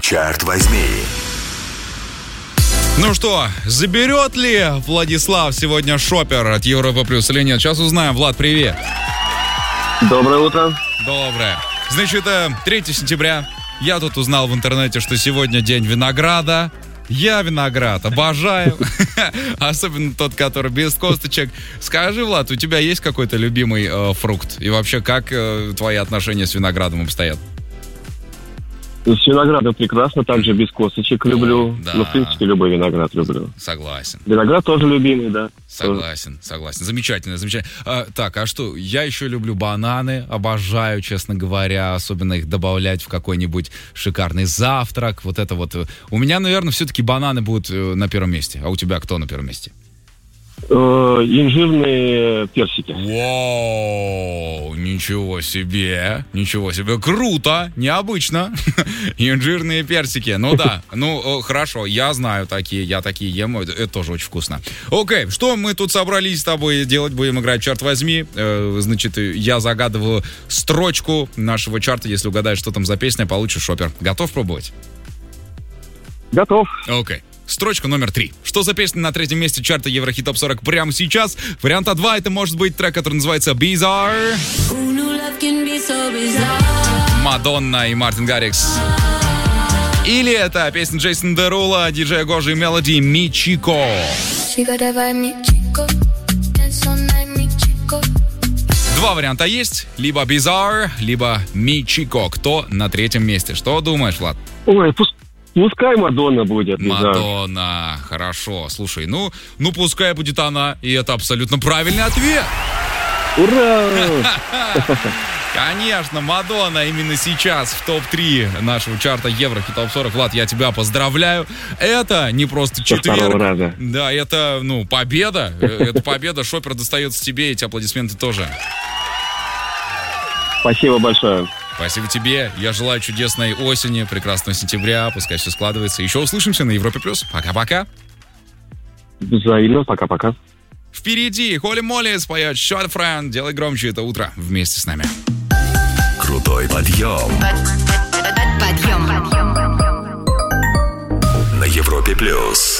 Чарт возьми. Ну что, заберет ли Владислав сегодня шопер от Европа Плюс или нет? Сейчас узнаем. Влад, привет. Доброе утро. Доброе. Значит, 3 сентября. Я тут узнал в интернете, что сегодня день винограда. Я виноград обожаю. Особенно тот, который без косточек. Скажи, Влад, у тебя есть какой-то любимый фрукт? И вообще, как твои отношения с виноградом обстоят? С виноградом прекрасно, также без косточек люблю. Да. Ну, в принципе, любой виноград люблю. Согласен. Виноград тоже любимый, да. Согласен. Замечательно. Так, а что? Я еще люблю бананы, обожаю, честно говоря, особенно их добавлять в какой-нибудь шикарный завтрак. Вот это вот. У меня, наверное, все-таки бананы будут на первом месте. А у тебя кто на первом месте? Инжирные персики. Вау, ничего себе, круто, необычно. Инжирные персики, ну да, хорошо, я знаю я такие ем, это тоже очень вкусно. Окей, что мы тут собрались с тобой делать, будем играть «Чарт возьми». Значит, я загадываю строчку нашего чарта, если угадаешь, что там за песня, получишь шопер. Готов пробовать? Готов. Окей. Строчка номер 3. Что за песня на 3-м месте чарта Еврохит Топ 40 прямо сейчас? Варианта 2, это может быть трек, который называется Bizarre. Мадонна и Мартин Гаррикс. Или это песня Джейсон Дерула, диджея Гожи и Мелоди Мичико. Два варианта есть. Либо Bizarre, либо Мичико. Кто на 3-м месте? Что думаешь, Влад? Ой, пускай Мадонна будет. Мадонна, хорошо. Слушай, ну пускай будет она, и это абсолютно правильный ответ. Ура! Конечно, Мадонна именно сейчас в топ-3 нашего чарта Еврохит Топ 40. Влад, я тебя поздравляю. Это не просто четверг. Да, это, победа. Это победа. Шопер достается тебе, эти аплодисменты тоже. Спасибо большое. Спасибо тебе. Я желаю чудесной осени, прекрасного сентября. Пускай все складывается. Еще услышимся на Европе+. Пока-пока. Взаимно. Пока-пока. Впереди Холли Молли споет «Short Friend». Делай громче это утро вместе с нами. Крутой подъем. Подъем. На Европе+.